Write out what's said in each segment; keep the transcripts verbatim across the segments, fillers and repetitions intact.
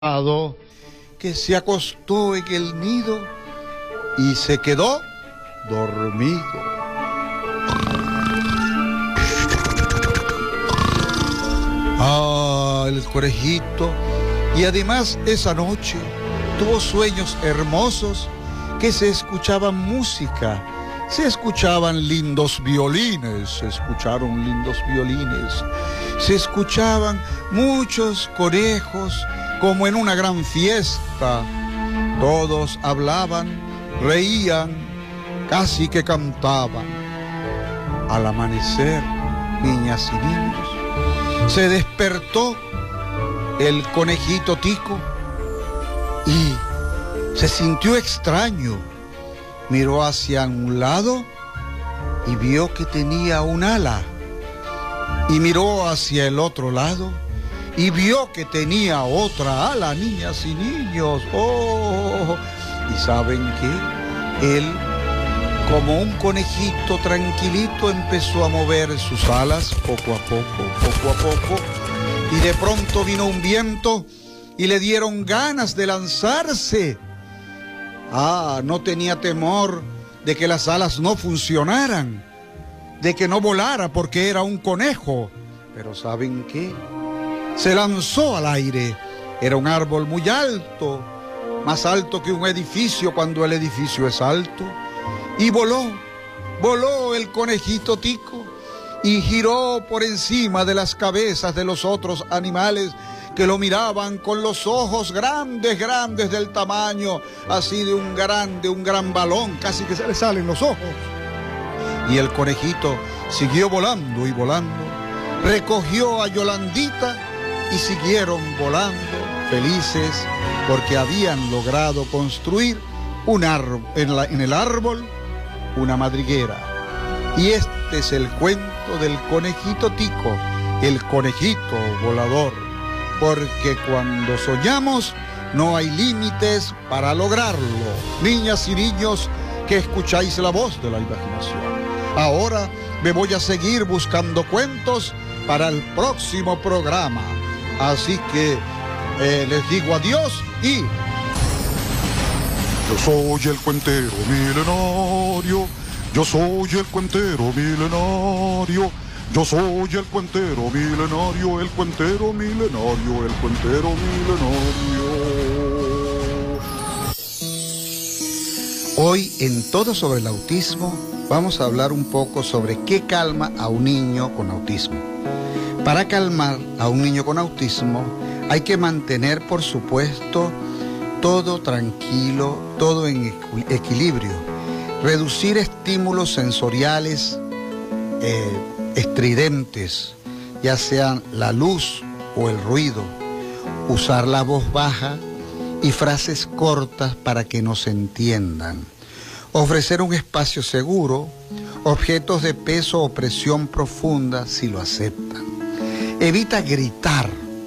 Que se acostó en el nido y se quedó dormido. Ah, el conejito. Y además esa noche tuvo sueños hermosos, que se escuchaban música, se escuchaban lindos violines, se escucharon lindos violines, se escuchaban muchos conejos, como en una gran fiesta. Todos hablaban, reían, casi que cantaban. Al amanecer, niñas y niños, se despertó el conejito Tico y se sintió extraño. Miró hacia un lado y vio que tenía un ala. Y miró hacia el otro lado y vio que tenía otra ala, niñas y niños. ¡Oh! ¿Y saben qué? Él, como un conejito tranquilito, empezó a mover sus alas poco a poco, poco a poco. Y de pronto vino un viento y le dieron ganas de lanzarse. Ah, no tenía temor de que las alas no funcionaran, de que no volara porque era un conejo. Pero ¿saben qué? Se lanzó al aire. Era un árbol muy alto, más alto que un edificio cuando el edificio es alto. Y voló, voló el conejito Tico y giró por encima de las cabezas de los otros animales que lo miraban con los ojos grandes, grandes del tamaño, así de un grande, un gran balón, casi que se le salen los ojos. Y el conejito siguió volando y volando, recogió a Yolandita y siguieron volando felices porque habían logrado construir un árbol, en, la, en el árbol una madriguera. Y este es el cuento del conejito Tico, el conejito volador, porque cuando soñamos no hay límites para lograrlo. Niñas y niños que escucháis la voz de la imaginación, ahora me voy a seguir buscando cuentos para el próximo programa. Así que eh, les digo adiós y... Yo soy el cuentero milenario, yo soy el cuentero milenario, yo soy el cuentero milenario, el cuentero milenario, el cuentero milenario. Hoy en Todo sobre el Autismo vamos a hablar un poco sobre qué calma a un niño con autismo. Para calmar a un niño con autismo hay que mantener, por supuesto, todo tranquilo, todo en equilibrio. Reducir estímulos sensoriales eh, estridentes, ya sean la luz o el ruido. Usar la voz baja y frases cortas para que nos entiendan. Ofrecer un espacio seguro, objetos de peso o presión profunda si lo aceptan. Evita gritar,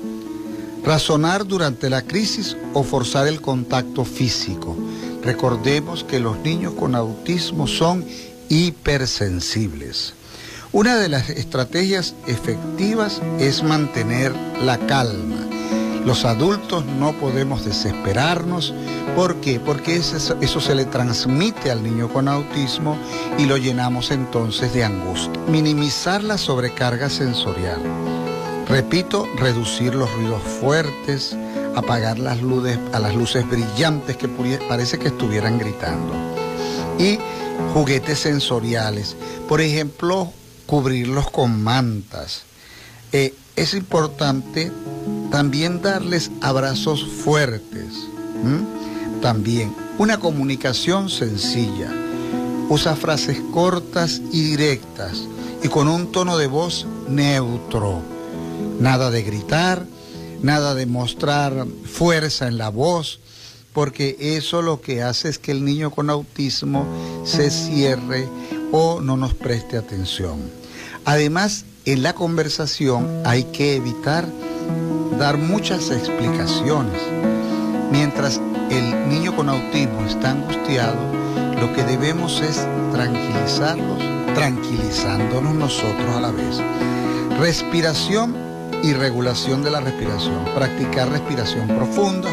razonar durante la crisis o forzar el contacto físico. Recordemos que los niños con autismo son hipersensibles. Una de las estrategias efectivas es mantener la calma. Los adultos no podemos desesperarnos. ¿Por qué? Porque eso, eso se le transmite al niño con autismo y lo llenamos entonces de angustia. Minimizar la sobrecarga sensorial. Repito, reducir los ruidos fuertes, apagar las luces, a las luces brillantes que parece que estuvieran gritando. Y juguetes sensoriales. Por ejemplo, cubrirlos con mantas. Eh, es importante también darles abrazos fuertes. ¿Mm? También una comunicación sencilla. Usa frases cortas y directas y con un tono de voz neutro. Nada de gritar, nada de mostrar fuerza en la voz, porque eso lo que hace es que el niño con autismo se cierre o no nos preste atención. Además, en la conversación hay que evitar dar muchas explicaciones. Mientras el niño con autismo está angustiado, lo que debemos es tranquilizarlos, tranquilizándonos nosotros a la vez. Respiración y regulación de la respiración. Practicar respiración profunda